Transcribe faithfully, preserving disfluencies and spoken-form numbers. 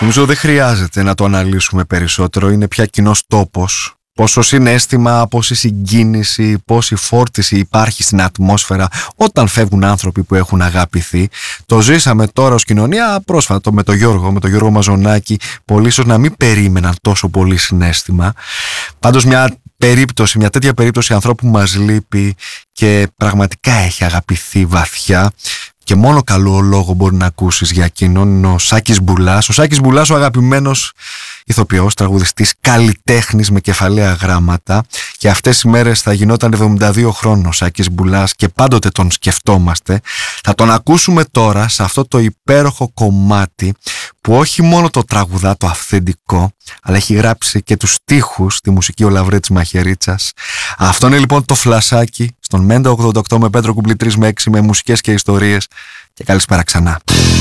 Νομίζω δεν χρειάζεται να το αναλύσουμε περισσότερο, είναι πια κοινός τόπος. Πόσο συναίσθημα, πόση συγκίνηση, πόση φόρτιση υπάρχει στην ατμόσφαιρα όταν φεύγουν άνθρωποι που έχουν αγαπηθεί. Το ζήσαμε τώρα ως κοινωνία πρόσφατα με τον Γιώργο, με τον Γιώργο Μαζονάκη. Πολλοί ίσως να μην περίμεναν τόσο πολύ συναίσθημα. Πάντως μια περίπτωση, μια τέτοια περίπτωση ανθρώπου που μας λείπει και πραγματικά έχει αγαπηθεί βαθιά και μόνο καλό λόγο μπορεί να ακούσεις για εκείνον είναι ο Σάκης Μπουλάς. Ο Σάκης Μπουλάς, ο αγαπημένος ηθοποιός, τραγουδιστής, καλλιτέχνης με κεφαλαία γράμματα, και αυτές οι μέρες θα γινόταν εβδομήντα δύο χρόνων ο Σάκης Μπουλάς και πάντοτε τον σκεφτόμαστε. Θα τον ακούσουμε τώρα σε αυτό το υπέροχο κομμάτι που όχι μόνο το τραγουδά το αυθεντικό, αλλά έχει γράψει και τους στίχους, τη μουσική ο Λαβρέτης Μαχαιρίτσας. Αυτό είναι λοιπόν το Φλασάκι στον Μέντα ογδόντα οκτώ με Πέτρο Κουμπλή τρεις με έξι με μουσικές και ιστορίες, και καλησπέρα ξανά.